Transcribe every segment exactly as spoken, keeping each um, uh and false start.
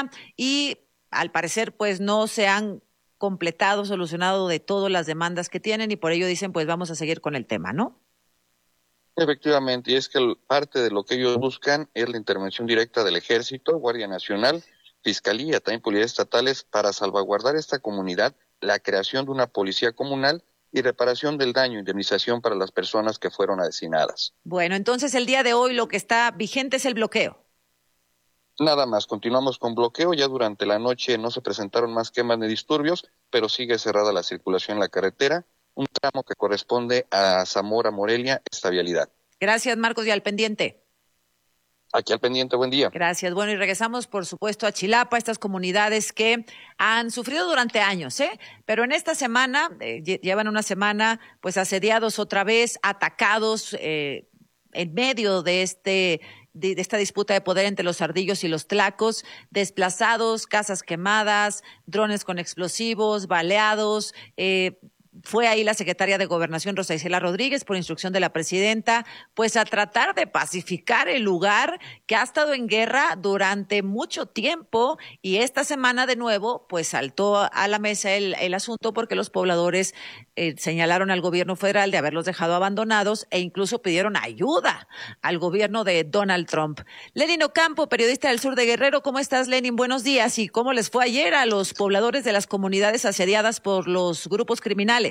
día y al parecer pues no se han completado, solucionado de todas las demandas que tienen y por ello dicen pues vamos a seguir con el tema, ¿no? Efectivamente, y es que parte de lo que ellos buscan es la intervención directa del Ejército, Guardia Nacional, Fiscalía, también policías estatales, para salvaguardar esta comunidad, la creación de una policía comunal y reparación del daño, indemnización para las personas que fueron asesinadas. Bueno, entonces el día de hoy lo que está vigente es el bloqueo. Nada más, continuamos con bloqueo, ya durante la noche no se presentaron más quemas ni disturbios, pero sigue cerrada la circulación en la carretera, un tramo que corresponde a Zamora, Morelia, esta vialidad. Gracias, Marcos, y al pendiente. Aquí al pendiente, buen día. Gracias. Bueno, y regresamos, por supuesto, a Chilapa, estas comunidades que han sufrido durante años, ¿eh? Pero en esta semana, eh, llevan una semana, pues, asediados otra vez, atacados, eh, en medio de este de, de esta disputa de poder entre los ardillos y los tlacos, desplazados, casas quemadas, drones con explosivos, baleados, eh, fue ahí la secretaria de Gobernación, Rosa Isela Rodríguez, por instrucción de la presidenta, pues a tratar de pacificar el lugar que ha estado en guerra durante mucho tiempo y esta semana de nuevo, pues saltó a la mesa el, el asunto porque los pobladores eh, señalaron al gobierno federal de haberlos dejado abandonados e incluso pidieron ayuda al gobierno de Donald Trump. Lenin Ocampo, periodista del sur de Guerrero, ¿cómo estás, Lenin? Buenos días. ¿Y cómo les fue ayer a los pobladores de las comunidades asediadas por los grupos criminales?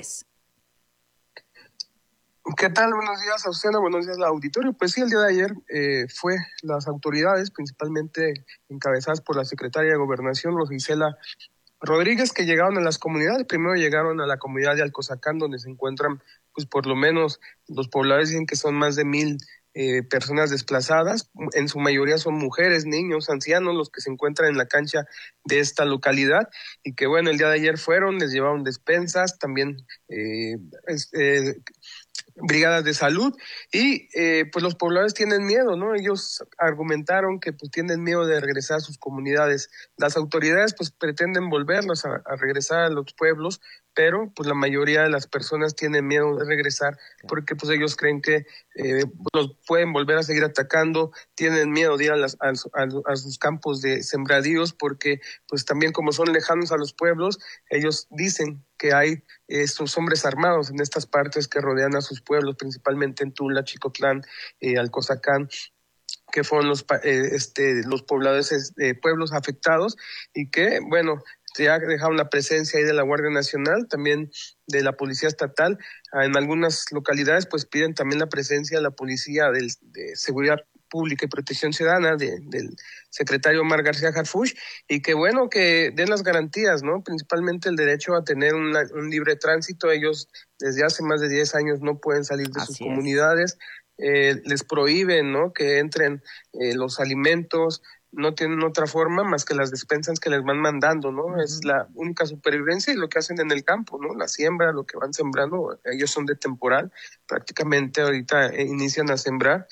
¿Qué tal? Buenos días, Azucena, buenos días, al auditorio. Pues sí, el día de ayer eh, fue las autoridades, principalmente encabezadas por la secretaria de Gobernación, Rosa Isela Rodríguez, que llegaron a las comunidades. Primero llegaron a la comunidad de Alcozacán, donde se encuentran, pues por lo menos, los pobladores dicen que son más de mil eh, personas desplazadas. En su mayoría son mujeres, niños, ancianos, los que se encuentran en la cancha de esta localidad. Y que bueno, el día de ayer fueron, les llevaron despensas, también eh, eh, brigadas de salud y eh, pues los pobladores tienen miedo, ¿no? Ellos argumentaron que pues tienen miedo de regresar a sus comunidades. Las autoridades pues pretenden volverlos a, a regresar a los pueblos, pero pues la mayoría de las personas tienen miedo de regresar porque pues ellos creen que eh, los pueden volver a seguir atacando, tienen miedo de ir a, las, a, a, a sus campos de sembradíos porque pues también como son lejanos a los pueblos, ellos dicen que hay estos hombres armados en estas partes que rodean a sus pueblos, principalmente en Tula, Chicotlán, eh, Alcozacán, que fueron los eh, este los pobladores eh, pueblos afectados y que bueno ya dejaron la presencia ahí de la Guardia Nacional, también de la Policía Estatal. En algunas localidades pues piden también la presencia de la Policía del, de Seguridad Pública y Protección Ciudadana de, del secretario Omar García Harfuch, y que bueno que den las garantías, ¿no? Principalmente el derecho a tener una, un libre tránsito. Ellos desde hace más de diez años no pueden salir de Así sus es. comunidades, eh, les prohíben, ¿no? Que entren eh, los alimentos, no tienen otra forma más que las despensas que les van mandando, ¿no? Uh-huh. Es la única supervivencia y lo que hacen en el campo, ¿no? La siembra, lo que van sembrando, ellos son de temporal, prácticamente ahorita eh, inician a sembrar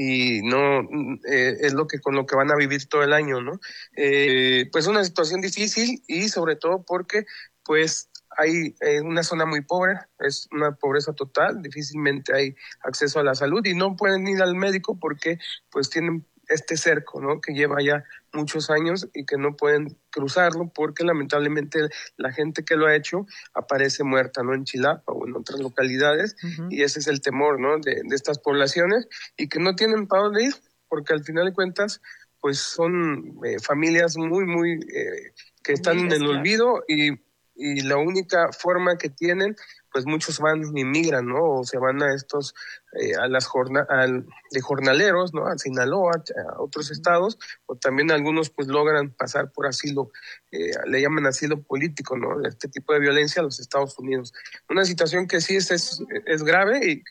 y no eh, es lo que con lo que van a vivir todo el año, ¿no? Eh, pues una situación difícil y sobre todo porque pues hay eh, una zona muy pobre, es una pobreza total, difícilmente hay acceso a la salud y no pueden ir al médico porque pues tienen este cerco, ¿no? Que lleva ya muchos años y que no pueden cruzarlo porque lamentablemente la gente que lo ha hecho aparece muerta, ¿no? En Chilapa o en otras localidades. Uh-huh. Y ese es el temor, ¿no? De, de estas poblaciones y que no tienen para dónde ir porque al final de cuentas pues son eh, familias muy, muy eh, que están en el olvido y, y la única forma que tienen pues muchos van y migran, ¿no? O se van a estos, eh, a las jorna al, de jornaleros, ¿no? A Sinaloa, a otros estados, o también algunos pues logran pasar por asilo, eh, le llaman asilo político, ¿no? Este tipo de violencia a los Estados Unidos. Una situación que sí es, es, es grave y...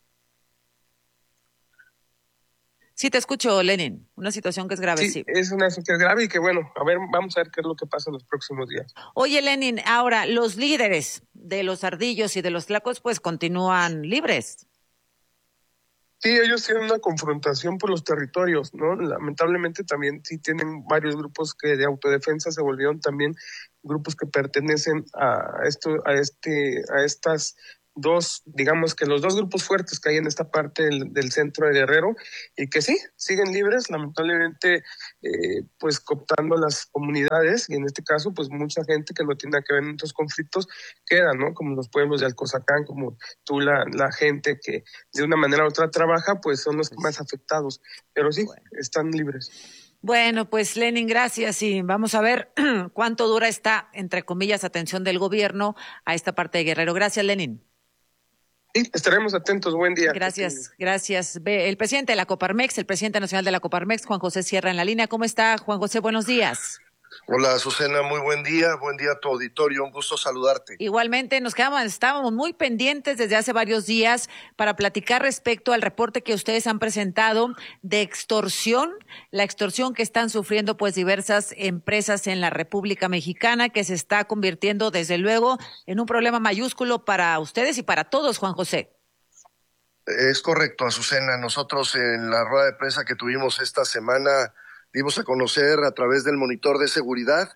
Sí, te escucho, Lenin. Una situación que es grave, sí. Sí, es una situación que es grave y que, bueno, a ver, vamos a ver qué es lo que pasa en los próximos días. Oye, Lenin, ahora, los líderes de los ardillos y de los tlacos, pues, continúan libres. Sí, ellos tienen una confrontación por los territorios, ¿no? Lamentablemente también sí tienen varios grupos que de autodefensa se volvieron también grupos que pertenecen a esto, a este, a estas dos, digamos que los dos grupos fuertes que hay en esta parte del, del centro de Guerrero, y que sí, siguen libres, lamentablemente, eh, pues cooptando las comunidades, y en este caso, pues mucha gente que no tiene que ver en estos conflictos queda, ¿no? Como los pueblos de Alcozacán, como Tula, la gente que de una manera u otra trabaja, pues son los más afectados, pero sí, Bueno. están libres. Bueno, pues Lenin, gracias y vamos a ver cuánto dura esta, entre comillas, atención del gobierno a esta parte de Guerrero. Gracias, Lenin. Sí, estaremos atentos. Buen día. Gracias, gracias. Ve, el presidente de la Coparmex, el presidente nacional de la Coparmex, Juan José Sierra, en la línea. ¿Cómo está, Juan José? Buenos días. Hola, Azucena, muy buen día. Buen día a tu auditorio. Un gusto saludarte. Igualmente, nos quedamos, estábamos muy pendientes desde hace varios días para platicar respecto al reporte que ustedes han presentado de extorsión, la extorsión que están sufriendo pues diversas empresas en la República Mexicana, que se está convirtiendo desde luego en un problema mayúsculo para ustedes y para todos, Juan José. Es correcto, Azucena. Nosotros en la rueda de prensa que tuvimos esta semana dimos a conocer a través del monitor de seguridad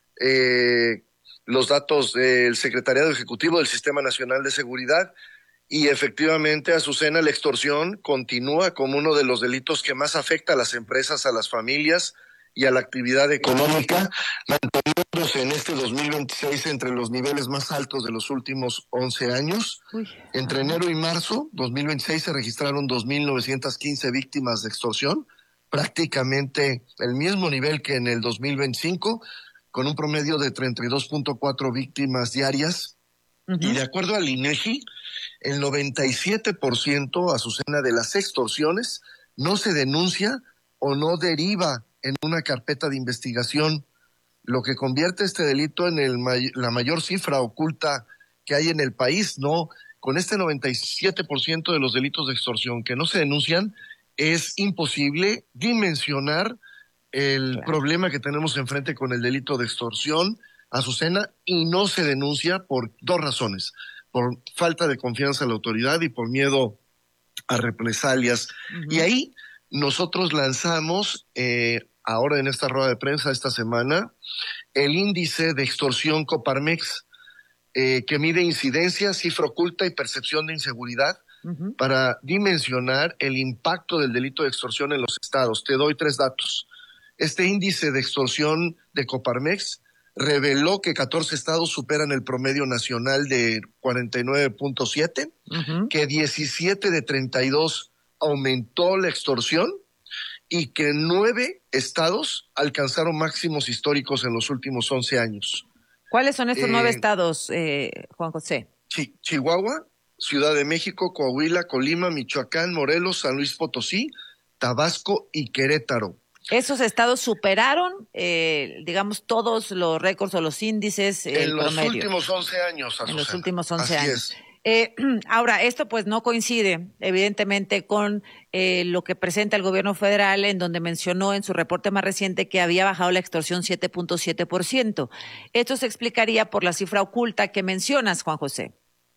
eh, los datos del Secretariado Ejecutivo del Sistema Nacional de Seguridad y efectivamente, Azucena, la extorsión continúa como uno de los delitos que más afecta a las empresas, a las familias y a la actividad económica, manteniéndose en este dos mil veintiséis entre los niveles más altos de los últimos once años. Uy. Entre enero y marzo dos mil veintiséis se registraron dos mil novecientas quince víctimas de extorsión, prácticamente el mismo nivel que en el dos mil veinticinco, con un promedio de treinta y dos punto cuatro víctimas diarias. Uh-huh. Y de acuerdo al INEGI, el noventa y siete por ciento, Azucena, de las extorsiones no se denuncia o no deriva en una carpeta de investigación, lo que convierte este delito en el may- la mayor cifra oculta que hay en el país, ¿no? Con este noventa y siete por ciento de los delitos de extorsión que no se denuncian, es imposible dimensionar el claro. problema que tenemos enfrente con el delito de extorsión, Azucena, y no se denuncia por dos razones: por falta de confianza en la autoridad y por miedo a represalias. Uh-huh. Y ahí nosotros lanzamos, eh, ahora en esta rueda de prensa esta semana, el índice de extorsión Coparmex, eh, que mide incidencia, cifra oculta y percepción de inseguridad, Uh-huh. para dimensionar el impacto del delito de extorsión en los estados. Te doy tres datos. Este índice de extorsión de Coparmex reveló que catorce estados superan el promedio nacional de cuarenta y nueve punto siete, uh-huh. que diecisiete de treinta y dos aumentó la extorsión y que nueve estados alcanzaron máximos históricos en los últimos once años. ¿Cuáles son estos eh, nueve estados, eh, Juan José? Chi- Chihuahua, Ciudad de México, Coahuila, Colima, Michoacán, Morelos, San Luis Potosí, Tabasco y Querétaro. ¿Esos estados superaron, eh, digamos, todos los récords o los índices eh, en los promedio? últimos once años, Azucena. En los últimos once Así años. Es. Eh, ahora, esto pues no coincide, evidentemente, con eh, lo que presenta el gobierno federal, en donde mencionó en su reporte más reciente que había bajado la extorsión siete punto siete por ciento. Esto se explicaría por la cifra oculta que mencionas, Juan José.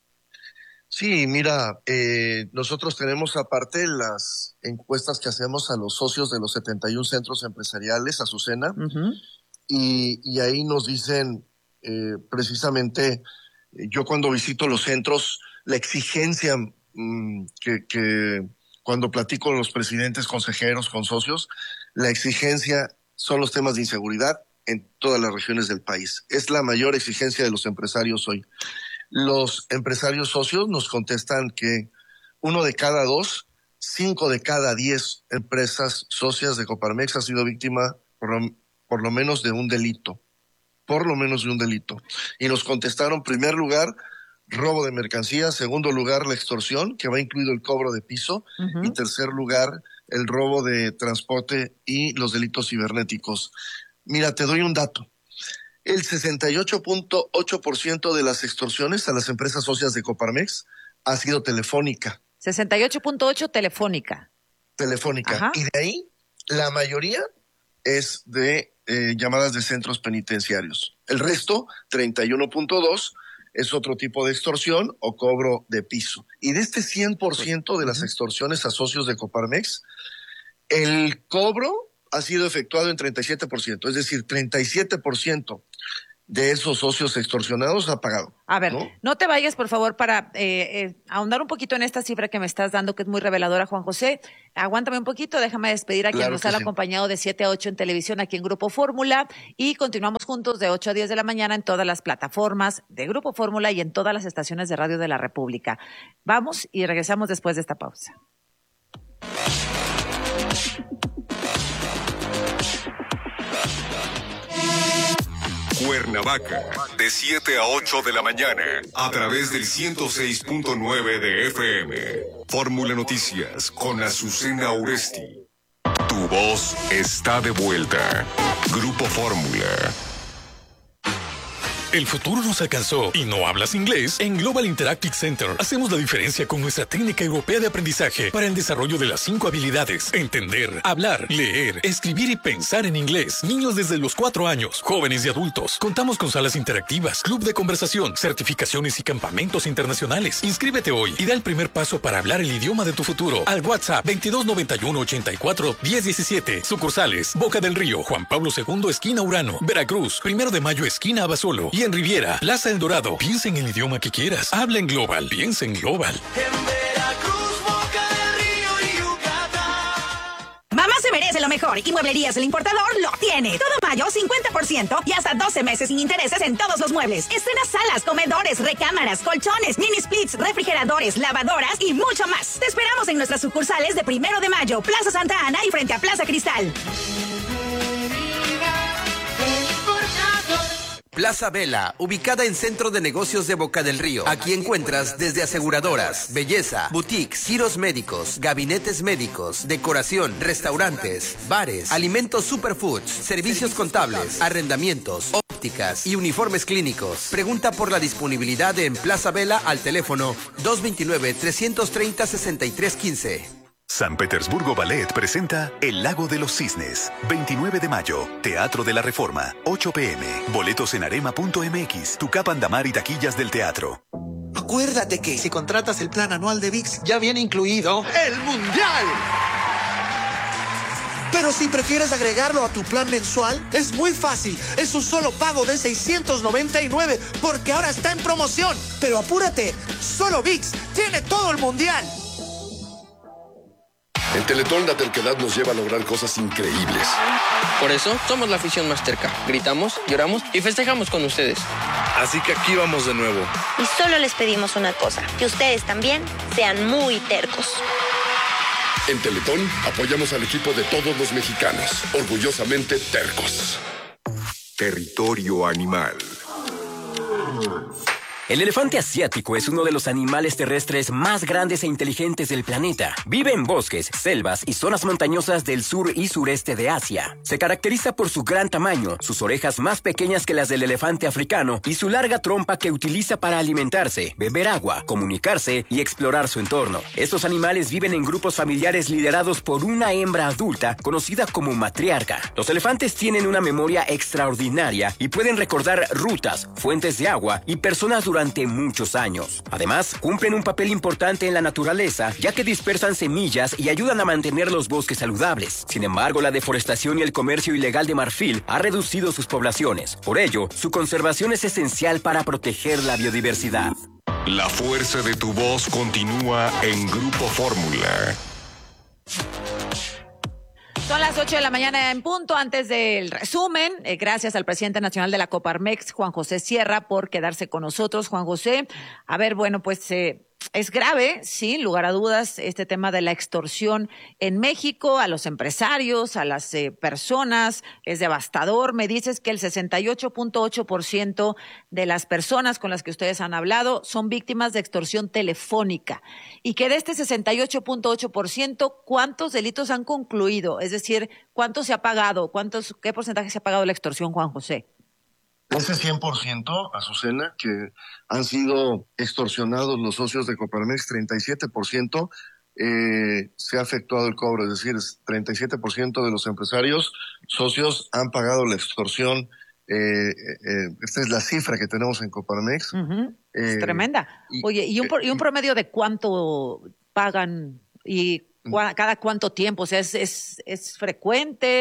Sí, mira, eh, nosotros tenemos aparte las encuestas que hacemos a los socios de los setenta y uno centros empresariales, Azucena, uh-huh. y, y ahí nos dicen eh, precisamente, yo cuando visito los centros, la exigencia mmm, que, que cuando platico con los presidentes, consejeros, con socios, la exigencia son los temas de inseguridad en todas las regiones del país. Es la mayor exigencia de los empresarios hoy. Los empresarios socios nos contestan que uno de cada dos, cinco de cada diez empresas socias de Coparmex ha sido víctima por lo, por lo menos de un delito, por lo menos de un delito. Y nos contestaron, primer lugar, robo de mercancías, segundo lugar, la extorsión, que va incluido el cobro de piso, uh-huh. y tercer lugar, el robo de transporte y los delitos cibernéticos. Mira, te doy un dato. El sesenta y ocho punto ocho por ciento de las extorsiones a las empresas socias de Coparmex ha sido telefónica. sesenta y ocho punto ocho telefónica. Telefónica. Ajá. Y de ahí, la mayoría es de eh, llamadas de centros penitenciarios. El resto, treinta y uno punto dos, es otro tipo de extorsión o cobro de piso. Y de este cien por ciento de las extorsiones a socios de Coparmex, el cobro ha sido efectuado en treinta y siete por ciento, es decir, treinta y siete por ciento de esos socios extorsionados ha pagado. A ver, no, no te vayas, por favor, para eh, eh, ahondar un poquito en esta cifra que me estás dando, que es muy reveladora, Juan José. Aguántame un poquito, déjame despedir a quien claro nos ha sí. acompañado de siete a ocho en televisión aquí en Grupo Fórmula, y continuamos juntos de ocho a diez de la mañana en todas las plataformas de Grupo Fórmula y en todas las estaciones de radio de la República. Vamos y regresamos después de esta pausa. Cuernavaca, de siete a ocho de la mañana, a través del ciento seis punto nueve de F M. Fórmula Noticias con Azucena Uresti. Tu voz está de vuelta. Grupo Fórmula. El futuro nos alcanzó y no hablas inglés. En Global Interactive Center hacemos la diferencia con nuestra técnica europea de aprendizaje para el desarrollo de las cinco habilidades: entender, hablar, leer, escribir y pensar en inglés. Niños desde los cuatro años, jóvenes y adultos. Contamos con salas interactivas, club de conversación, certificaciones y campamentos internacionales. Inscríbete hoy y da el primer paso para hablar el idioma de tu futuro al WhatsApp veintidós noventa y uno ochenta y cuatro diez diecisiete. Sucursales: Boca del Río, Juan Pablo segundo, esquina Urano; Veracruz, Primero de Mayo, esquina Abasolo; y en Riviera, Plaza El Dorado. Piensa en el idioma que quieras. Habla en Global. Piensa en Global. En Veracruz, Boca del Río y Yucatán. Mamá se merece lo mejor y Mueblerías El Importador lo tiene. Todo mayo, cincuenta por ciento y hasta doce meses sin intereses en todos los muebles. Estrena salas, comedores, recámaras, colchones, mini splits, refrigeradores, lavadoras y mucho más. Te esperamos en nuestras sucursales de Primero de Mayo, Plaza Santa Ana y frente a Plaza Cristal. Plaza Vela, ubicada en Centro de Negocios de Boca del Río. Aquí encuentras desde aseguradoras, belleza, boutiques, giros médicos, gabinetes médicos, decoración, restaurantes, bares, alimentos superfoods, servicios contables, arrendamientos, ópticas y uniformes clínicos. Pregunta por la disponibilidad en Plaza Vela al teléfono dos veintinueve, trescientos treinta, sesenta y tres quince. San Petersburgo Ballet presenta El Lago de los Cisnes, veintinueve de mayo, Teatro de la Reforma, ocho pe eme. Boletos en arema punto eme equis, Tucap Andamar y taquillas del teatro. Acuérdate que si contratas el plan anual de V I X, ya viene incluido el Mundial. Pero si prefieres agregarlo a tu plan mensual, es muy fácil. Es un solo pago de seiscientos noventa y nueve, porque ahora está en promoción. Pero apúrate, solo V I X tiene todo el Mundial. En Teletón la terquedad nos lleva a lograr cosas increíbles. Por eso somos la afición más terca. Gritamos, lloramos y festejamos con ustedes. Así que aquí vamos de nuevo. Y solo les pedimos una cosa, que ustedes también sean muy tercos. En Teletón apoyamos al equipo de todos los mexicanos, orgullosamente tercos. Territorio animal. El elefante asiático es uno de los animales terrestres más grandes e inteligentes del planeta. Vive en bosques, selvas y zonas montañosas del sur y sureste de Asia. Se caracteriza por su gran tamaño, sus orejas más pequeñas que las del elefante africano y su larga trompa que utiliza para alimentarse, beber agua, comunicarse y explorar su entorno. Estos animales viven en grupos familiares liderados por una hembra adulta conocida como matriarca. Los elefantes tienen una memoria extraordinaria y pueden recordar rutas, fuentes de agua y personas durante durante muchos años. Además, cumplen un papel importante en la naturaleza, ya que dispersan semillas y ayudan a mantener los bosques saludables. Sin embargo, la deforestación y el comercio ilegal de marfil ha reducido sus poblaciones. Por ello, su conservación es esencial para proteger la biodiversidad. La fuerza de tu voz continúa en Grupo Fórmula. Son las ocho de la mañana en punto. Antes del resumen, eh, gracias al presidente nacional de la Coparmex, Juan José Sierra, por quedarse con nosotros. Juan José, a ver, bueno, pues eh, es grave, sin lugar a dudas, este tema de la extorsión en México, a los empresarios, a las eh, personas, es devastador. Me dices que el sesenta y ocho punto ocho por ciento de las personas con las que ustedes han hablado son víctimas de extorsión telefónica, y que de este sesenta y ocho punto ocho por ciento, ¿cuántos delitos han concluido? Es decir, ¿cuánto se ha pagado? ¿Cuántos, qué porcentaje se ha pagado la extorsión, Juan José? Ese cien por ciento, Azucena, que han sido extorsionados los socios de Coparmex, treinta y siete por ciento eh, se ha efectuado el cobro, es decir, treinta y siete por ciento de los empresarios socios han pagado la extorsión. Eh, eh, esta es la cifra que tenemos en Coparmex. Uh-huh. Es eh, tremenda. Y, Oye, ¿y un, ¿y un promedio de cuánto pagan y cua, cada cuánto tiempo? O sea, ¿es, es, es frecuente?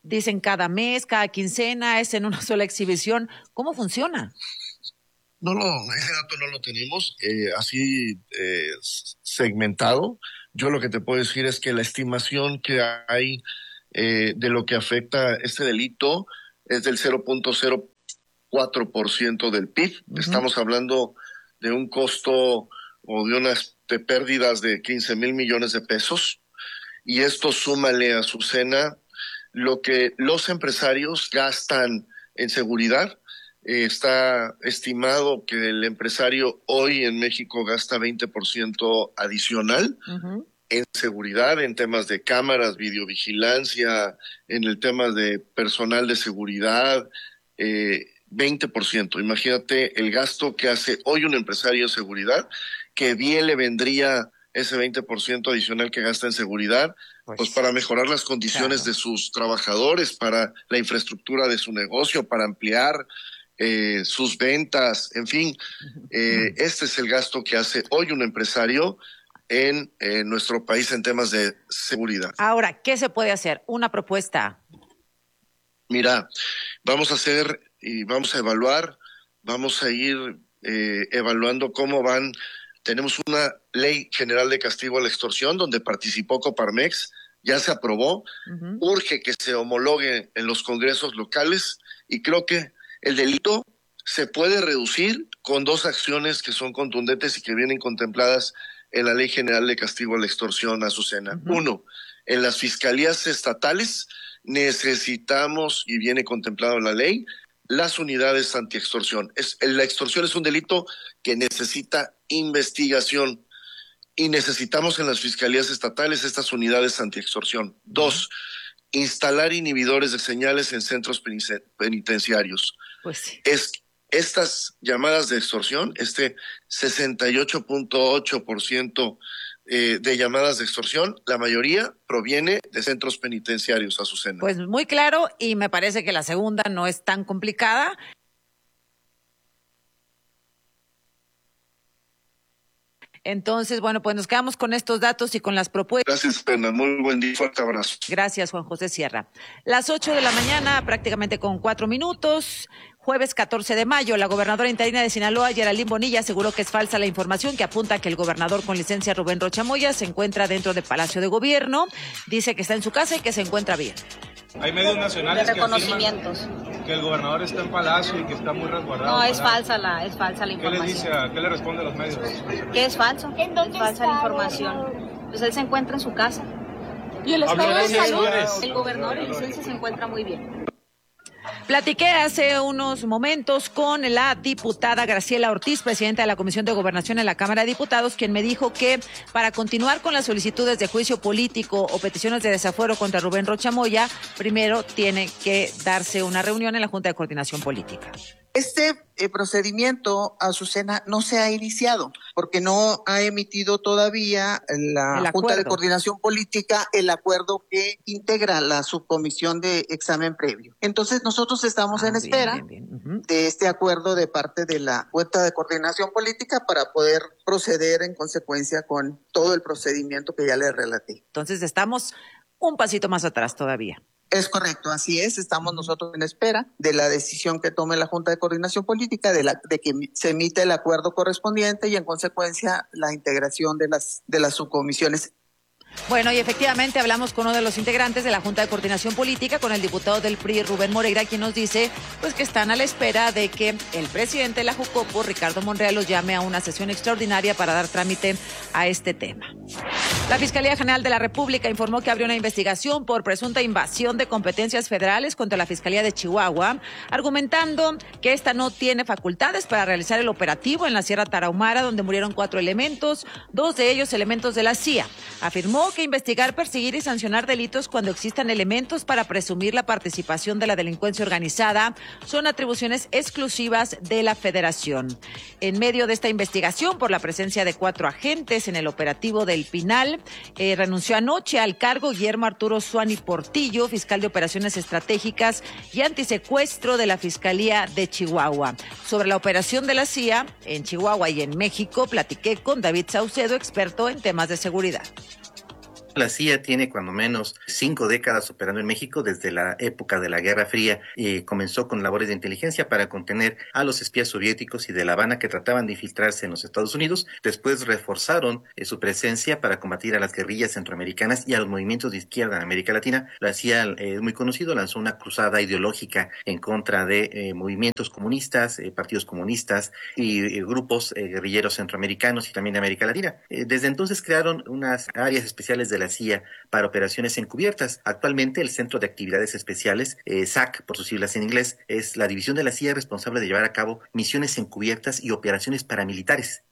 dicen cada mes, cada quincena, es en una sola exhibición. ¿Cómo funciona? No, no, ese dato no lo tenemos eh, así eh, segmentado. Yo lo que te puedo decir es que la estimación que hay eh, de lo que afecta este delito es del cero punto cero cuatro por ciento del P I B. Uh-huh. Estamos hablando de un costo o de unas de pérdidas de quince mil millones de pesos. Y esto súmale, Azucena, lo que los empresarios gastan en seguridad. Eh, está estimado que el empresario hoy en México gasta veinte por ciento adicional uh-huh. en seguridad, en temas de cámaras, videovigilancia, en el tema de personal de seguridad, eh, veinte por ciento. Imagínate el gasto que hace hoy un empresario en seguridad, que bien le vendría ese veinte por ciento adicional que gasta en seguridad, pues, pues para mejorar las condiciones claro. de sus trabajadores, para la infraestructura de su negocio, para ampliar eh, sus ventas, en fin, eh, este es el gasto que hace hoy un empresario en eh, nuestro país en temas de seguridad. Ahora, ¿qué se puede hacer? Una propuesta. Mira, vamos a hacer y vamos a evaluar, vamos a ir eh, evaluando cómo van. Tenemos una ley general de castigo a la extorsión donde participó Coparmex, ya se aprobó, uh-huh. urge que se homologue en los congresos locales y creo que el delito se puede reducir con dos acciones que son contundentes y que vienen contempladas en la ley general de castigo a la extorsión, Azucena. Uh-huh. Uno, en las fiscalías estatales necesitamos, y viene contemplado en la ley, las unidades antiextorsión. Es, la extorsión es un delito que necesita investigación y necesitamos en las fiscalías estatales estas unidades antiextorsión. Dos, instalar inhibidores de señales en centros penitenciarios. Pues sí. Es, estas llamadas de extorsión, este sesenta y ocho punto ocho por ciento eh, de llamadas de extorsión, la mayoría proviene de centros penitenciarios, Azucena. Pues muy claro, y me parece que la segunda no es tan complicada. Entonces, bueno, pues nos quedamos con estos datos y con las propuestas. Gracias, Pena. Muy buen día. Fuerte abrazo. Gracias, Juan José Sierra. Las ocho de la mañana, prácticamente con cuatro minutos. Jueves catorce de mayo, la gobernadora interina de Sinaloa, Geraldine Bonilla, aseguró que es falsa la información que apunta a que el gobernador con licencia Rubén Rocha Moya se encuentra dentro del Palacio de Gobierno. Dice que está en su casa y que se encuentra bien. Hay medios nacionales de reconocimientos que afirman que el gobernador está en Palacio y que está muy resguardado. No, es falsa la, es falsa la información. ¿Qué le dice, a, qué le responde a los medios? Que es falso, es falsa la información. Pues él se encuentra en su casa. ¿Y el estado de salud? El gobernador y licencia se encuentra muy bien. Platiqué hace unos momentos con la diputada Graciela Ortiz, presidenta de la Comisión de Gobernación en la Cámara de Diputados, quien me dijo que para continuar con las solicitudes de juicio político o peticiones de desafuero contra Rubén Rocha Moya, primero tiene que darse una reunión en la Junta de Coordinación Política. Este eh, procedimiento, Azucena, no se ha iniciado porque no ha emitido todavía la Junta de Coordinación Política el acuerdo que integra la subcomisión de examen previo. Entonces nosotros estamos ah, en espera bien, bien, bien. Uh-huh. de este acuerdo de parte de la Junta de Coordinación Política para poder proceder en consecuencia con todo el procedimiento que ya le relaté. Entonces estamos un pasito más atrás todavía. Es correcto, así es. Estamos nosotros en espera de la decisión que tome la Junta de Coordinación Política, de, la, de que se emite el acuerdo correspondiente y en consecuencia la integración de las, de las subcomisiones. Bueno, y efectivamente hablamos con uno de los integrantes de la Junta de Coordinación Política, con el diputado del P R I, Rubén Moreira, quien nos dice pues que están a la espera de que el presidente de la Jucopo, Ricardo Monreal, los llame a una sesión extraordinaria para dar trámite a este tema. La Fiscalía General de la República informó que abrió una investigación por presunta invasión de competencias federales contra la Fiscalía de Chihuahua, argumentando que esta no tiene facultades para realizar el operativo en la Sierra Tarahumara, donde murieron cuatro elementos, dos de ellos elementos de la C I A. Afirmó que investigar, perseguir y sancionar delitos cuando existan elementos para presumir la participación de la delincuencia organizada son atribuciones exclusivas de la Federación. En medio de esta investigación por la presencia de cuatro agentes en el operativo del Pinal, eh, renunció anoche al cargo Guillermo Arturo Suani Portillo, fiscal de operaciones estratégicas y antisecuestro de la Fiscalía de Chihuahua. Sobre la operación de la C I A en Chihuahua y en México, platiqué con David Saucedo, experto en temas de seguridad. La C I A tiene cuando menos cinco décadas operando en México desde la época de la Guerra Fría. Eh, comenzó con labores de inteligencia para contener a los espías soviéticos y de La Habana que trataban de infiltrarse en los Estados Unidos. Después reforzaron eh, su presencia para combatir a las guerrillas centroamericanas y a los movimientos de izquierda en América Latina. La C I A es eh, muy conocido, lanzó una cruzada ideológica en contra de eh, movimientos comunistas, eh, partidos comunistas y eh, grupos eh, guerrilleros centroamericanos y también de América Latina. Eh, desde entonces crearon unas áreas especiales de la C I A para operaciones encubiertas. Actualmente el Centro de Actividades Especiales, eh, S A C por sus siglas en inglés, es la división de la C I A responsable de llevar a cabo misiones encubiertas y operaciones paramilitares.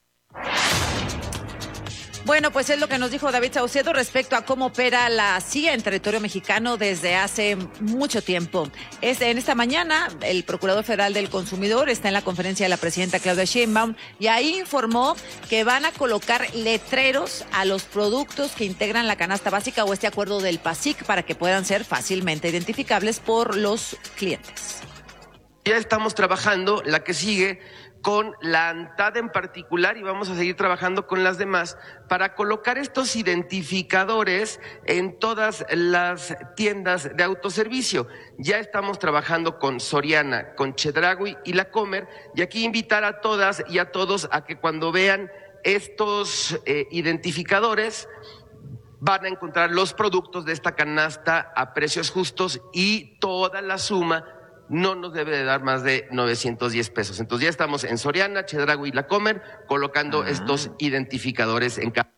Bueno, pues es lo que nos dijo David Saucedo respecto a cómo opera la C I A en territorio mexicano desde hace mucho tiempo. Es, en esta mañana, el Procurador Federal del Consumidor está en la conferencia de la presidenta Claudia Sheinbaum y ahí informó que van a colocar letreros a los productos que integran la canasta básica o este acuerdo del PASIC para que puedan ser fácilmente identificables por los clientes. Ya estamos trabajando la que sigue con la ANTAD en particular y vamos a seguir trabajando con las demás para colocar estos identificadores en todas las tiendas de autoservicio. Ya estamos trabajando con Soriana, con Chedraui y La Comer, y aquí invitar a todas y a todos a que cuando vean estos eh, identificadores van a encontrar los productos de esta canasta a precios justos y toda la suma no nos debe de dar más de novecientos diez pesos. Entonces ya estamos en Soriana, Chedraui y La Comer colocando ah. estos identificadores en cada...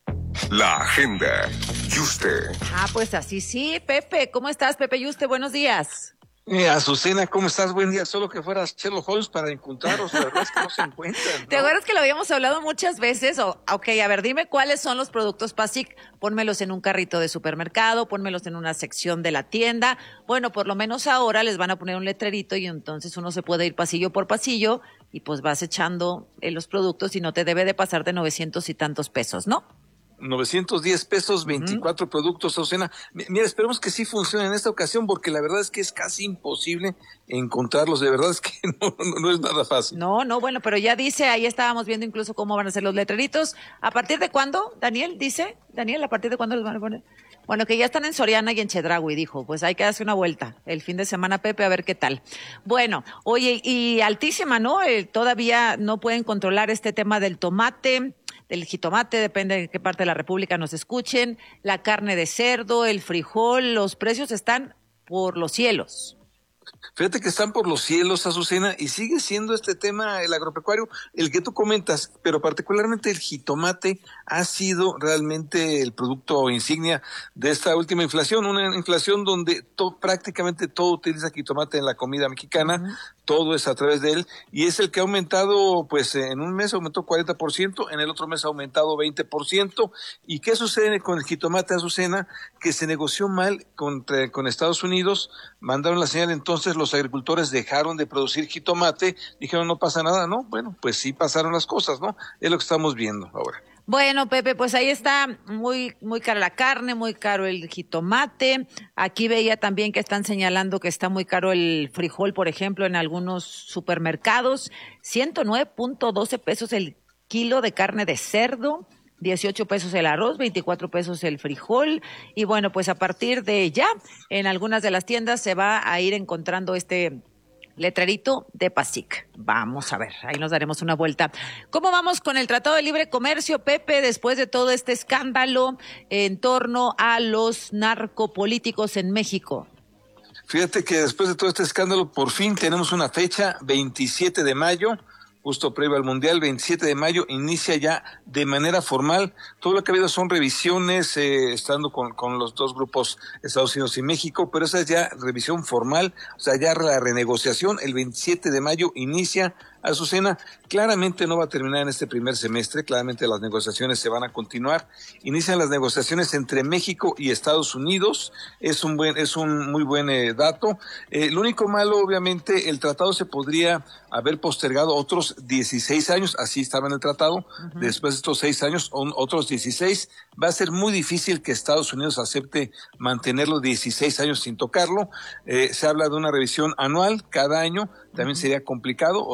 La agenda. Yuste. Ah, pues así sí. Pepe, ¿cómo estás, Pepe Yuste? Buenos días. Eh, Azucena, ¿cómo estás? Buen día. Solo que fueras Sherlock Holmes para encontrarlos, la verdad es que no se encuentran, ¿no? ¿Te acuerdas que lo habíamos hablado muchas veces? O, ok, a ver, dime cuáles son los productos PASIC. Pónmelos en un carrito de supermercado, pónmelos en una sección de la tienda. Bueno, por lo menos ahora les van a poner un letrerito y entonces uno se puede ir pasillo por pasillo y pues vas echando eh, los productos y no te debe de pasar de novecientos y tantos pesos, ¿no? novecientos diez pesos, veinticuatro uh-huh. productos, Azucena. Mira, esperemos que sí funcione en esta ocasión, porque la verdad es que es casi imposible encontrarlos. De verdad es que no, no, no es nada fácil. No, no, bueno, pero ya dice, ahí estábamos viendo incluso cómo van a ser los letreritos. ¿A partir de cuándo, Daniel? Dice, Daniel, ¿a partir de cuándo los van a poner? Bueno, que ya están en Soriana y en Chedraui, dijo. Pues hay que darse una vuelta el fin de semana, Pepe, a ver qué tal. Bueno, oye, y altísima, ¿no? Eh, todavía no pueden controlar este tema del tomate, del jitomate, depende de qué parte de la República nos escuchen, la carne de cerdo, el frijol, los precios están por los cielos. Fíjate que están por los cielos, Azucena, y sigue siendo este tema el agropecuario, el que tú comentas, pero particularmente el jitomate ha sido realmente el producto insignia de esta última inflación, una inflación donde to, prácticamente todo utiliza jitomate en la comida mexicana, uh-huh. todo es a través de él, y es el que ha aumentado, pues en un mes aumentó cuarenta por ciento, en el otro mes ha aumentado veinte por ciento, ¿y qué sucede con el jitomate, Azucena? Que se negoció mal contra, con Estados Unidos, mandaron la señal, entonces los agricultores dejaron de producir jitomate, dijeron no pasa nada, ¿no? Bueno, pues sí pasaron las cosas, ¿no? Es lo que estamos viendo ahora. Bueno, Pepe, pues ahí está muy muy cara la carne, muy caro el jitomate. Aquí veía también que están señalando que está muy caro el frijol, por ejemplo, en algunos supermercados. ciento nueve punto doce pesos el kilo de carne de cerdo, dieciocho pesos el arroz, veinticuatro pesos el frijol. Y bueno, pues a partir de ya, en algunas de las tiendas se va a ir encontrando este letrerito de PASIC. Vamos a ver, ahí nos daremos una vuelta. ¿Cómo vamos con el Tratado de Libre Comercio, Pepe, después de todo este escándalo en torno a los narcopolíticos en México? Fíjate que después de todo este escándalo, por fin tenemos una fecha, veintisiete de mayo, justo previo al Mundial, veintisiete de mayo, inicia ya de manera formal. Todo lo que ha habido son revisiones, eh, estando con, con los dos grupos, Estados Unidos y México, pero esa es ya revisión formal, o sea, ya la renegociación, el veintisiete de mayo inicia. Azucena, claramente no va a terminar en este primer semestre, claramente las negociaciones se van a continuar. Inician las negociaciones entre México y Estados Unidos, es un buen, es un muy buen eh, dato. Eh, lo único malo, obviamente, el tratado se podría haber postergado otros dieciséis años, así estaba en el tratado, uh-huh. Después de estos seis años, otros dieciséis, va a ser muy difícil que Estados Unidos acepte mantenerlo dieciséis años sin tocarlo. Eh, se habla de una revisión anual cada año, también uh-huh. sería complicado, o solo ver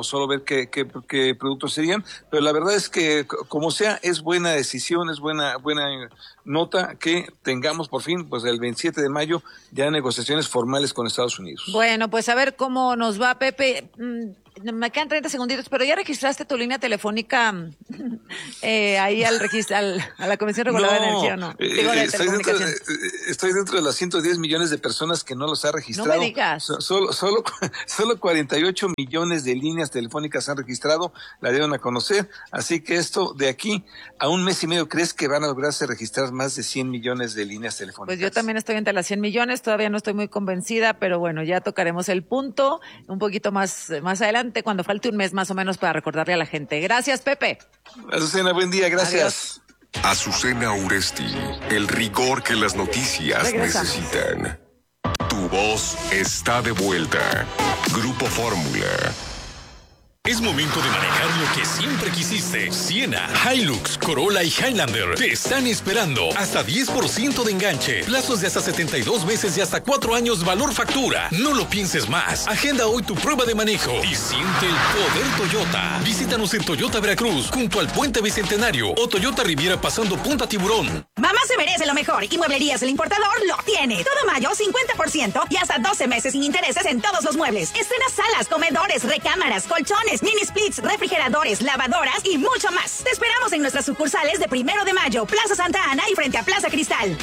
ver qué, qué, qué productos serían, pero la verdad es que como sea, es buena decisión, es buena, buena nota que tengamos por fin, pues el veintisiete de mayo, ya negociaciones formales con Estados Unidos. Bueno, pues a ver cómo nos va, Pepe. Me quedan treinta segunditos, pero ¿ya registraste tu línea telefónica eh, ahí al registro, al, a la Comisión Reguladora no, de Energía o no? Eh, Digo, de estoy, dentro de, estoy dentro de las ciento diez millones de personas que no los ha registrado. No me digas. So, solo, solo, solo cuarenta y ocho millones de líneas telefónicas han registrado, la dieron a conocer, así que esto de aquí a un mes y medio, ¿crees que van a lograrse registrar más de cien millones de líneas telefónicas? Pues yo también estoy entre las cien millones, todavía no estoy muy convencida, pero bueno, ya tocaremos el punto un poquito más, más adelante, cuando falte un mes más o menos para recordarle a la gente. Gracias, Pepe. Azucena, buen día, gracias. Adiós. Azucena Uresti, el rigor que las noticias Regresa. necesitan. Tu voz está de vuelta. Grupo Fórmula. Es momento de manejar lo que siempre quisiste. Siena, Hilux, Corolla y Highlander te están esperando. Hasta diez por ciento de enganche. Plazos de hasta setenta y dos meses y hasta cuatro años valor factura. No lo pienses más. Agenda hoy tu prueba de manejo y siente el poder Toyota. Visítanos en Toyota Veracruz, junto al Puente Bicentenario, o Toyota Riviera pasando Punta Tiburón. Mamá se merece lo mejor y Mueblerías El Importador lo tiene. Todo mayo cincuenta por ciento y hasta doce meses sin intereses en todos los muebles. Estrena salas, comedores, recámaras, colchones, mini splits, refrigeradores, lavadoras y mucho más. Te esperamos en nuestras sucursales de Primero de Mayo, Plaza Santa Ana y frente a Plaza Cristal.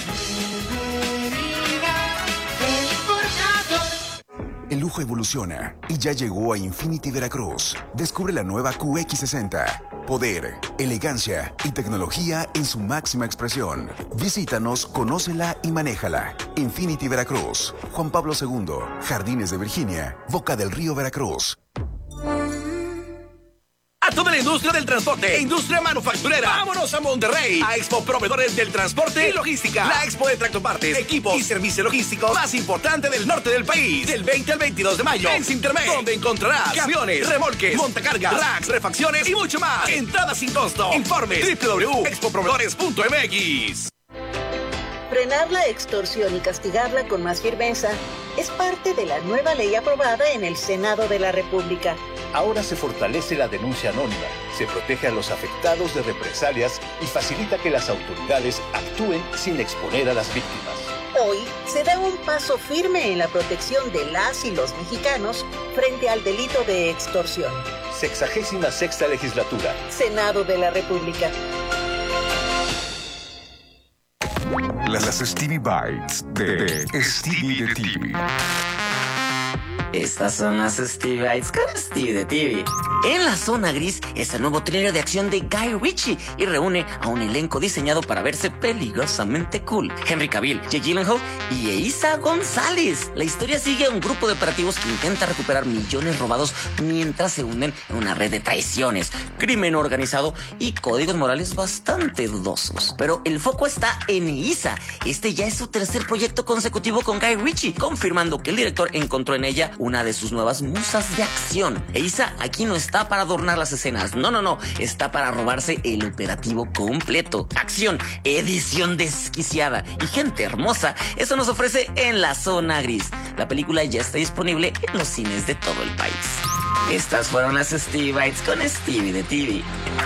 El lujo evoluciona y ya llegó a Infinity Veracruz. Descubre la nueva Q X sesenta. Poder, elegancia y tecnología en su máxima expresión. Visítanos, conócela y manéjala. Infinity Veracruz, Juan Pablo segundo, Jardines de Virginia, Boca del Río, Veracruz. A toda la industria del transporte e industria manufacturera. Vámonos a Monterrey, a Expo Proveedores del Transporte y Logística. La expo de tractopartes, equipos y servicio logístico más importante del norte del país. Del veinte al veintidós de mayo en Sintermex, donde encontrarás camiones, remolques, montacargas, racks, refacciones y mucho más. Entrada sin costo. Informes doble u doble u doble u punto expo proveedores punto m x. Frenar la extorsión y castigarla con más firmeza es parte de la nueva ley aprobada en el Senado de la República. Ahora se fortalece la denuncia anónima, se protege a los afectados de represalias y facilita que las autoridades actúen sin exponer a las víctimas. Hoy se da un paso firme en la protección de las y los mexicanos frente al delito de extorsión. Sexagésima sexta legislatura. Senado de la República. Las Stevie Bites de Stevie de T V. Estas son las Stevie Bites con Stevie de T V. En la zona gris es el nuevo thriller de acción de Guy Ritchie y reúne a un elenco diseñado para verse peligrosamente cool. Henry Cavill, Jake Gyllenhaal y Eiza González. La historia sigue a un grupo de operativos que intenta recuperar millones robados mientras se unen en una red de traiciones, crimen organizado y códigos morales bastante dudosos. Pero el foco está en Eiza. Este ya es su tercer proyecto consecutivo con Guy Ritchie, confirmando que el director encontró en ella una de sus nuevas musas de acción. Eiza aquí no está para adornar las escenas, no, no, no, está para robarse el operativo completo. Acción, edición desquiciada y gente hermosa, eso nos ofrece En la Zona Gris. La película ya está disponible en los cines de todo el país. Estas fueron las Stevie Bites con Stevie de T V.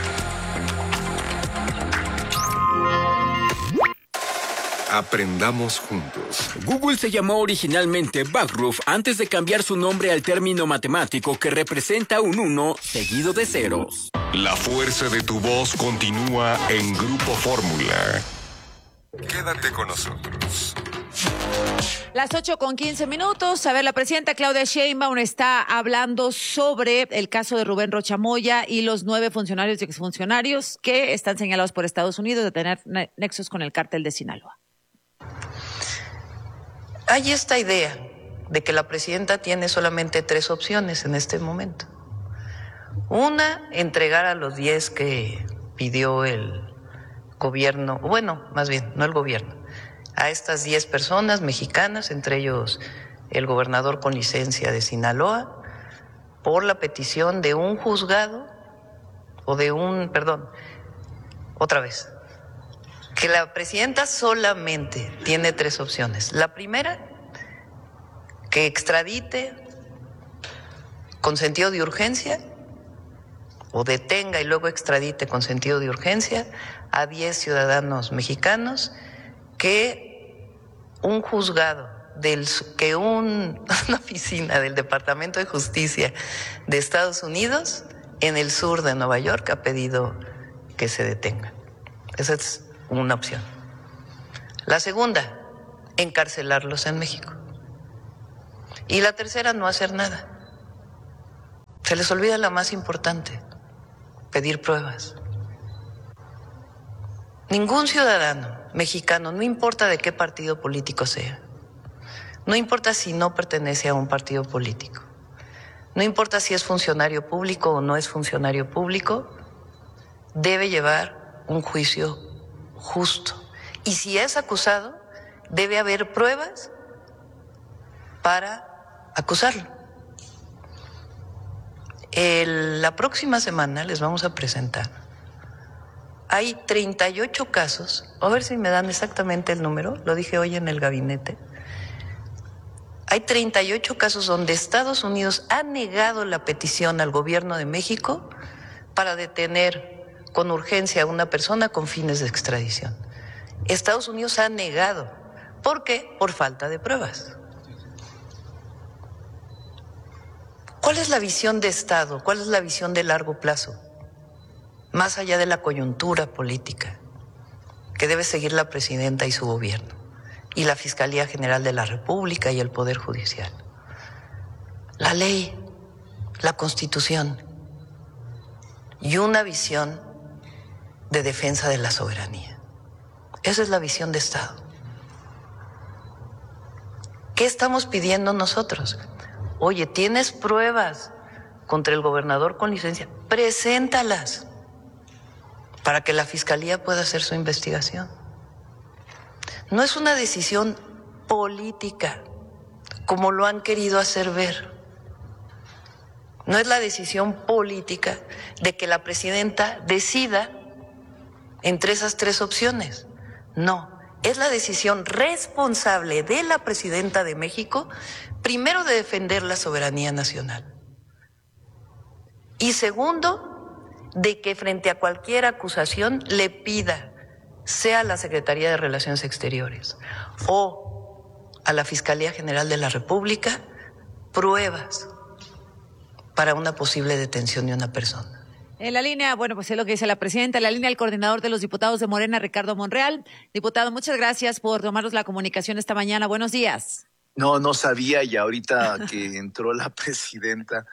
Aprendamos juntos. Google se llamó originalmente Backroof antes de cambiar su nombre al término matemático que representa un uno seguido de ceros. La fuerza de tu voz continúa en Grupo Fórmula. Quédate con nosotros. Las ocho con quince minutos. A ver, la presidenta Claudia Sheinbaum está hablando sobre el caso de Rubén Rocha Moya y los nueve funcionarios y exfuncionarios que están señalados por Estados Unidos de tener nexos con el cártel de Sinaloa. Hay esta idea de que la presidenta tiene solamente tres opciones en este momento. Una, entregar a los diez que pidió el gobierno, bueno, más bien, no el gobierno, a estas diez personas mexicanas, entre ellos el gobernador con licencia de Sinaloa, por la petición de un juzgado o de un, perdón, otra vez, que la presidenta solamente tiene tres opciones. La primera, que extradite con sentido de urgencia o detenga y luego extradite con sentido de urgencia a diez ciudadanos mexicanos que un juzgado, del, que un, una oficina del Departamento de Justicia de Estados Unidos en el sur de Nueva York ha pedido que se detengan. Esa es una opción. La segunda, encarcelarlos en México. Y la tercera, no hacer nada. Se les olvida la más importante, pedir pruebas. Ningún ciudadano mexicano, no importa de qué partido político sea, no importa si no pertenece a un partido político, no importa si es funcionario público o no es funcionario público, debe llevar un juicio justo. Y si es acusado, debe haber pruebas para acusarlo. El, la próxima semana les vamos a presentar. Hay treinta y ocho casos, a ver si me dan exactamente el número, lo dije hoy en el gabinete. Hay treinta y ocho casos donde Estados Unidos ha negado la petición al gobierno de México para detener con urgencia a una persona con fines de extradición. Estados Unidos ha negado. ¿Por qué? Por falta de pruebas. ¿Cuál es la visión de Estado? ¿Cuál es la visión de largo plazo? Más allá de la coyuntura política que debe seguir la presidenta y su gobierno, y la Fiscalía General de la República y el Poder Judicial. La ley, la Constitución y una visión de defensa de la soberanía. Esa es la visión de Estado. ¿Qué estamos pidiendo nosotros? Oye, ¿tienes pruebas contra el gobernador con licencia? Preséntalas para que la Fiscalía pueda hacer su investigación. No es una decisión política, como lo han querido hacer ver. No es la decisión política de que la presidenta decida entre esas tres opciones. No, es la decisión responsable de la presidenta de México, primero de defender la soberanía nacional. Y segundo, de que frente a cualquier acusación le pida, sea a la Secretaría de Relaciones Exteriores o a la Fiscalía General de la República, pruebas para una posible detención de una persona. En la línea, bueno, pues es lo que dice la presidenta, en la línea el coordinador de los diputados de Morena, Ricardo Monreal. Diputado, muchas gracias por tomarnos la comunicación esta mañana. Buenos días. No, no sabía, y ahorita que entró la presidenta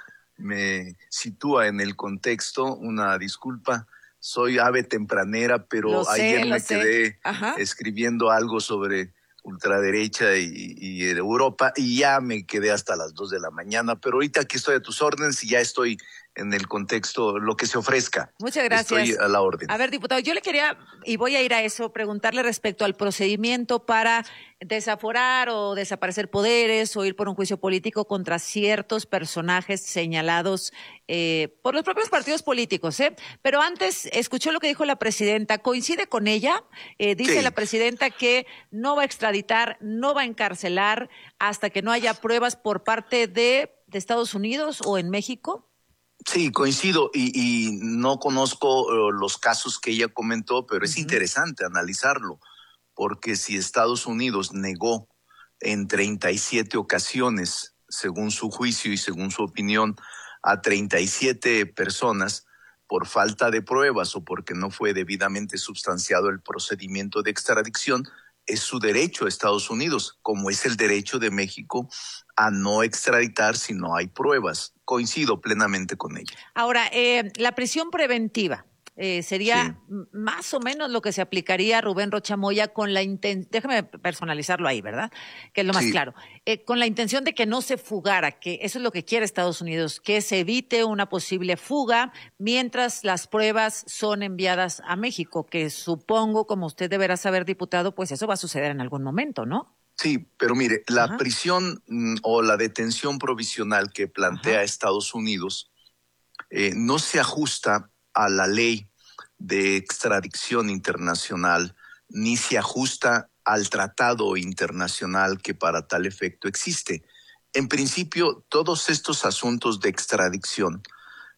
me sitúa en el contexto. Una disculpa, soy ave tempranera, pero Lo sé, ayer lo me sé. quedé Ajá. escribiendo algo sobre ultraderecha y, y Europa, y ya me quedé hasta las dos de la mañana, pero ahorita aquí estoy a tus órdenes y ya estoy en el contexto, lo que se ofrezca. Muchas gracias. Estoy a la orden. A ver, diputado, yo le quería, y voy a ir a eso, preguntarle respecto al procedimiento para desaforar o desaparecer poderes o ir por un juicio político contra ciertos personajes señalados eh, por los propios partidos políticos, ¿eh? Pero antes, escuchó lo que dijo la presidenta, ¿coincide con ella? Eh, dice Sí. la presidenta que no va a extraditar, no va a encarcelar hasta que no haya pruebas por parte de, de Estados Unidos o en México. Sí, coincido, y, y no conozco uh, los casos que ella comentó, pero es interesante analizarlo, porque si Estados Unidos negó en treinta y siete ocasiones, según su juicio y según su opinión, a treinta y siete personas por falta de pruebas o porque no fue debidamente sustanciado el procedimiento de extradición, es su derecho a Estados Unidos, como es el derecho de México a no extraditar si no hay pruebas. Coincido plenamente con ella. Ahora, eh, la prisión preventiva eh, sería Sí. m- más o menos lo que se aplicaría a Rubén Rocha Moya con la intención, déjame personalizarlo ahí, ¿verdad? Que es lo más Sí. claro. Eh, con la intención de que no se fugara, que eso es lo que quiere Estados Unidos, que se evite una posible fuga mientras las pruebas son enviadas a México, que supongo, como usted deberá saber, diputado, pues eso va a suceder en algún momento, ¿no? Sí, pero mire, la Ajá. prisión mm, o la detención provisional que plantea Estados Unidos eh, no se ajusta a la ley de extradición internacional, ni se ajusta al tratado internacional que para tal efecto existe. En principio, todos estos asuntos de extradición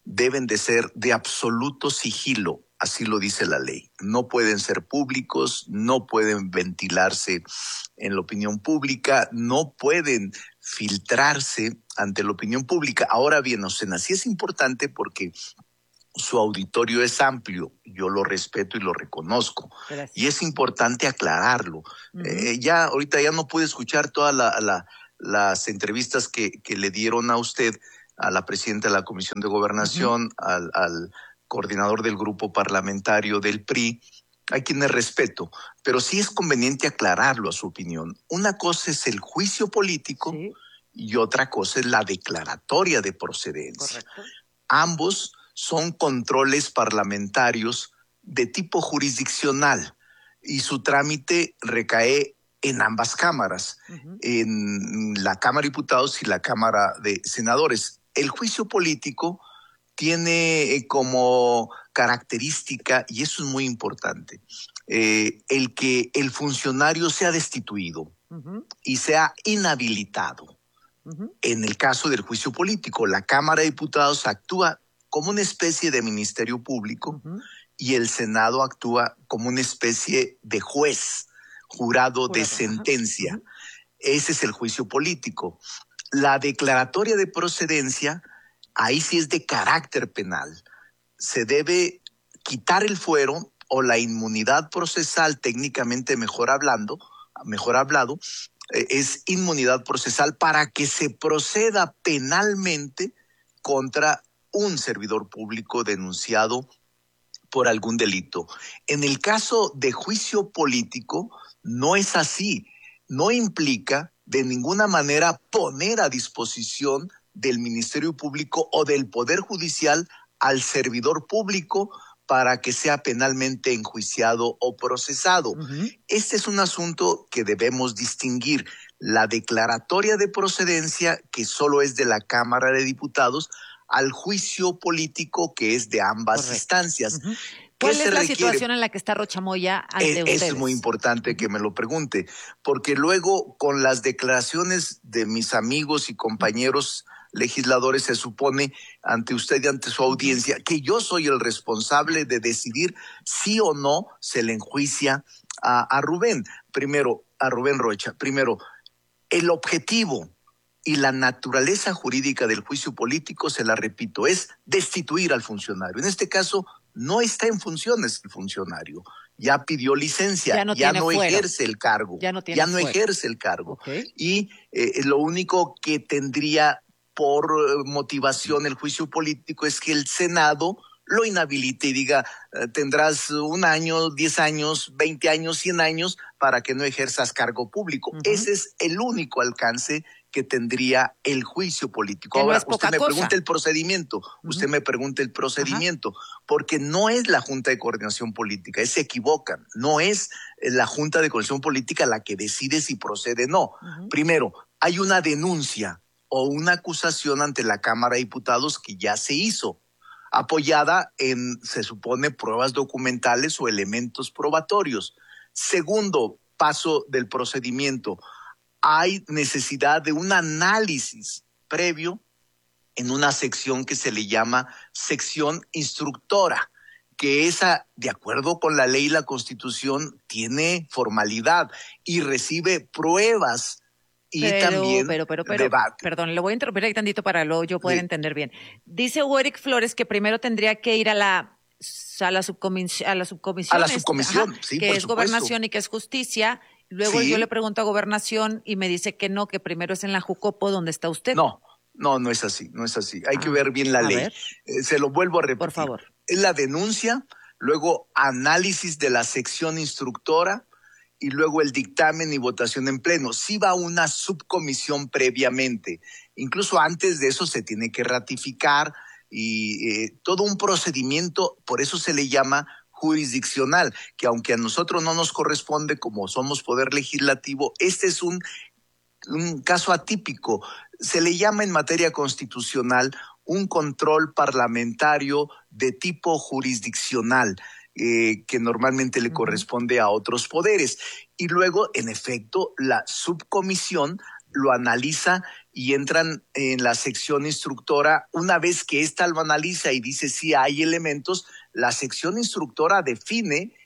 deben de ser de absoluto sigilo, así lo dice la ley. No pueden ser públicos, no pueden ventilarse en la opinión pública, no pueden filtrarse ante la opinión pública. Ahora bien, Ocena, sí es importante porque su auditorio es amplio, yo lo respeto y lo reconozco. Gracias. Y es importante aclararlo. Uh-huh. Eh, ya ahorita ya no pude escuchar todas la, la, las entrevistas que, que le dieron a usted, a la presidenta de la Comisión de Gobernación, uh-huh. al, al coordinador del grupo parlamentario del P R I, a quienes respeto, pero sí es conveniente aclararlo a su opinión. Una cosa es el juicio político sí. y otra cosa es la declaratoria de procedencia. Correcto. Ambos son controles parlamentarios de tipo jurisdiccional y su trámite recae en ambas cámaras, uh-huh. en la Cámara de Diputados y la Cámara de Senadores. El juicio político tiene como característica, y eso es muy importante, eh, el que el funcionario sea destituido uh-huh. y sea inhabilitado. Uh-huh. En el caso del juicio político, la Cámara de Diputados actúa como una especie de ministerio público uh-huh. y el Senado actúa como una especie de juez, jurado, jurado de sentencia. Uh-huh. Ese es el juicio político. La declaratoria de procedencia, ahí sí es de carácter penal. Se debe quitar el fuero o la inmunidad procesal, técnicamente mejor hablando, mejor hablado, eh, es inmunidad procesal para que se proceda penalmente contra un servidor público denunciado por algún delito. En el caso de juicio político, no es así. No implica de ninguna manera poner a disposición del Ministerio Público o del Poder Judicial al servidor público para que sea penalmente enjuiciado o procesado. Uh-huh. Este es un asunto que debemos distinguir. La declaratoria de procedencia, que solo es de la Cámara de Diputados, al juicio político, que es de ambas Correcto. instancias. Uh-huh. ¿Cuál es la requiere? situación en la que está Rocha Moya ante es, ustedes? Es muy importante que me lo pregunte, porque luego con las declaraciones de mis amigos y compañeros legisladores se supone ante usted y ante su audiencia que yo soy el responsable de decidir si o no se le enjuicia a, a Rubén. Primero, a Rubén Rocha. Primero, el objetivo y la naturaleza jurídica del juicio político, se la repito, es destituir al funcionario. En este caso, no está en funciones el funcionario. Ya pidió licencia, ya no, ya no ejerce el cargo. Ya no, ya no ejerce el cargo. Okay. Y eh, lo único que tendría por motivación el juicio político es que el Senado lo inhabilite y diga, eh, tendrás un año, diez años, veinte años, cien años para que no ejerzas cargo público. Uh-huh. Ese es el único alcance que tendría el juicio político. Ahora, no usted me cosa. pregunta el procedimiento, uh-huh. usted me pregunta el procedimiento, uh-huh. porque no es la Junta de Coordinación Política, se equivocan, no es la Junta de Coordinación Política la que decide si procede o no. Uh-huh. Primero, hay una denuncia o una acusación ante la Cámara de Diputados que ya se hizo, apoyada en, se supone, pruebas documentales o elementos probatorios. Segundo paso del procedimiento, hay necesidad de un análisis previo en una sección que se le llama sección instructora, que esa, de acuerdo con la ley y la Constitución, tiene formalidad y recibe pruebas y pero, también pero, pero, pero, debate. Perdón, le voy a interrumpir ahí tantito para luego yo poder sí. entender bien. Dice Eric Flores que primero tendría que ir a la a la subcomisión, a la subcomisión, a la subcomisión ajá, sí, que por es supuesto. Gobernación y que es Justicia. Luego sí. yo le pregunto a Gobernación y me dice que no, que primero es en la Jucopo donde está usted. No, no, no es así, no es así. Hay ah, que ver bien la ley. Eh, se lo vuelvo a repetir. Por favor. Es la denuncia, luego análisis de la sección instructora y luego el dictamen y votación en pleno. Sí va una subcomisión previamente. Incluso antes de eso se tiene que ratificar y eh, todo un procedimiento, por eso se le llama jurisdiccional, que aunque a nosotros no nos corresponde como somos poder legislativo, este es un, un caso atípico. Se le llama en materia constitucional un control parlamentario de tipo jurisdiccional, eh, que normalmente le uh-huh. corresponde a otros poderes. Y luego, en efecto, la subcomisión lo analiza y entran en la sección instructora. Una vez que ésta lo analiza y dice si hay elementos, la sección instructora define